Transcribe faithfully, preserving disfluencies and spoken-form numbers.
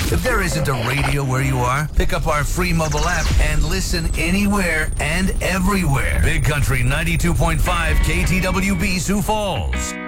If there isn't a radio where you are, pick up our free mobile app and listen anywhere and everywhere. Big Country ninety-two point five K T W B Sioux Falls.